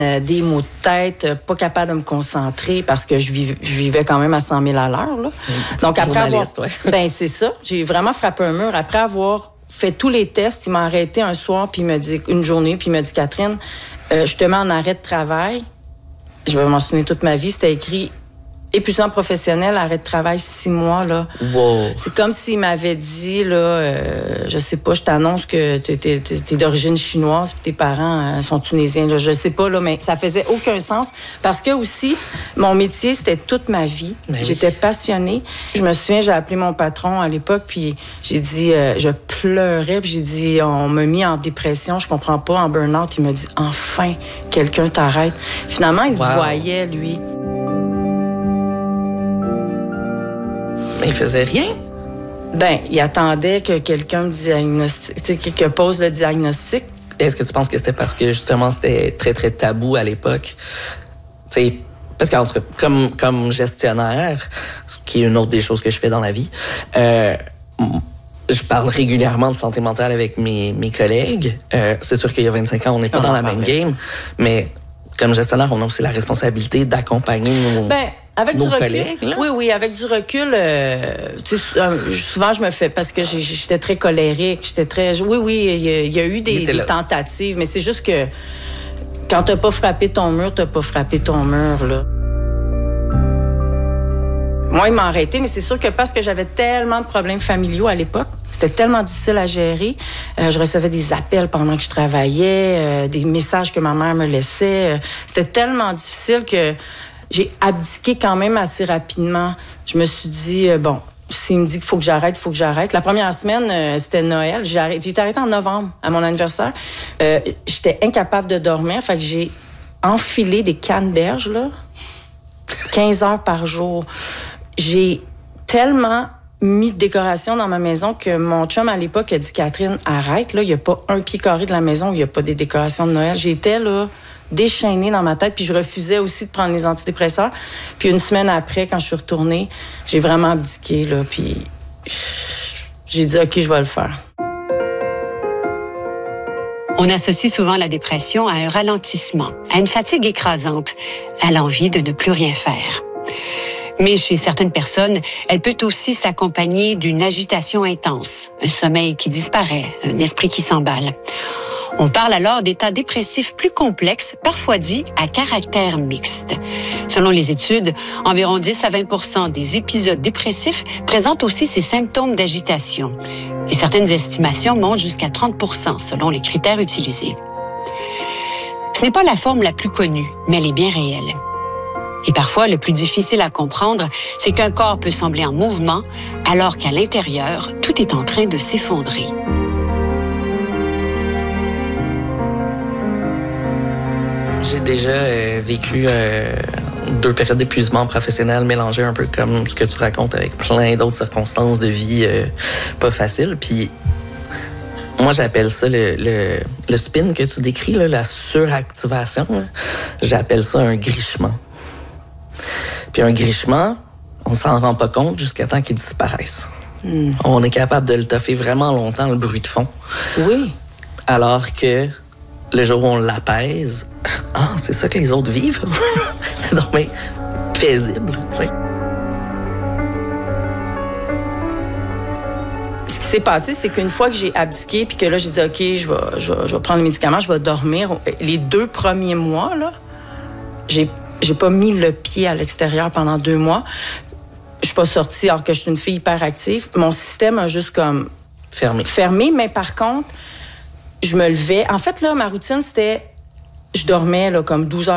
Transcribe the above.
Des maux de tête, pas capable de me concentrer parce que je vivais quand même à 100 000 à l'heure. Là. Donc, après avoir... Ben, c'est ça. J'ai vraiment frappé un mur. Après avoir fait tous les tests, il m'a arrêté un soir, puis il m'a dit, une journée, puis il m'a dit, Catherine, je te mets en arrêt de travail. Je vais m'en souvenir toute ma vie. C'était écrit épuisant professionnel, arrêt de travail 6 mois. Là. Wow. C'est comme s'il m'avait dit, là, je sais pas, je t'annonce que t'es d'origine chinoise puis tes parents sont tunisiens. Je sais pas, là, mais ça faisait aucun sens. Parce que aussi, mon métier, c'était toute ma vie. Mais J'étais oui. passionnée. Je me souviens, j'ai appelé mon patron à l'époque, puis j'ai dit, je pleurais, puis j'ai dit, on m'a mis en dépression, je comprends pas, en burn-out. Il m'a dit, enfin, quelqu'un t'arrête. Finalement, il voyait, lui. Mais il faisait rien. Ben, il attendait que quelqu'un me diagnostique, que pose le diagnostic. Est-ce que tu penses que c'était parce que, justement, c'était très, très tabou à l'époque? T'sais, parce qu'en tout cas, comme gestionnaire, ce qui est une autre des choses que je fais dans la vie, je parle régulièrement de santé mentale avec mes collègues. C'est sûr qu'il y a 25 ans, on n'est pas dans la même game, mais comme gestionnaire, on a aussi la responsabilité d'accompagner avec nos du recul, collègues. Là. Oui, avec du recul, souvent je me fais, parce que j'étais très colérique, oui, il y a eu des tentatives, mais c'est juste que quand t'as pas frappé ton mur, t'as pas frappé ton mur, là. Moi, il m'a arrêté, mais c'est sûr que parce que j'avais tellement de problèmes familiaux à l'époque, c'était tellement difficile à gérer. Je recevais des appels pendant que je travaillais, des messages que ma mère me laissait. C'était tellement difficile que j'ai abdiqué quand même assez rapidement. Je me suis dit, bon, s'il me dit qu'il faut que j'arrête, il faut que j'arrête. La première semaine, c'était Noël. J'ai été arrêtée en novembre, à mon anniversaire. J'étais incapable de dormir, fait que j'ai enfilé des canneberges, là, 15 heures par jour. J'ai tellement mis de décoration dans ma maison que mon chum, à l'époque, a dit, Catherine, arrête, là, il n'y a pas un pied carré de la maison où il n'y a pas des décorations de Noël. J'étais, là, déchaînée dans ma tête, puis je refusais aussi de prendre les antidépresseurs. Puis une semaine après, quand je suis retournée, j'ai vraiment abdiqué, là, puis j'ai dit, OK, je vais le faire. On associe souvent la dépression à un ralentissement, à une fatigue écrasante, à l'envie de ne plus rien faire. Mais chez certaines personnes, elle peut aussi s'accompagner d'une agitation intense, un sommeil qui disparaît, un esprit qui s'emballe. On parle alors d'états dépressifs plus complexes, parfois dits à caractère mixte. Selon les études, environ 10 à 20% des épisodes dépressifs présentent aussi ces symptômes d'agitation. Et certaines estimations montent jusqu'à 30% selon les critères utilisés. Ce n'est pas la forme la plus connue, mais elle est bien réelle. Et parfois, le plus difficile à comprendre, c'est qu'un corps peut sembler en mouvement, alors qu'à l'intérieur, tout est en train de s'effondrer. J'ai déjà vécu 2 périodes d'épuisement professionnel mélangées un peu comme ce que tu racontes avec plein d'autres circonstances de vie pas faciles. Puis moi, j'appelle ça le spin que tu décris, là, la suractivation. Là. J'appelle ça un grichement. Puis un grichement, on s'en rend pas compte jusqu'à temps qu'il disparaisse. On est capable de le toffer vraiment longtemps, le bruit de fond. Oui. Alors que le jour où on l'apaise, c'est ça que les autres vivent. C'est donc bien paisible, tu sais. Ce qui s'est passé, c'est qu'une fois que j'ai abdiqué, puis que là, j'ai dit, OK, je vais prendre le médicament, je vais dormir. Les 2 premiers mois, là, j'ai pas mis le pied à l'extérieur pendant 2 mois. Je suis pas sortie, alors que je suis une fille hyper active. Mon système a juste comme... Fermé, mais par contre, je me levais. En fait, là, ma routine, c'était... Je dormais, là, comme 12 heures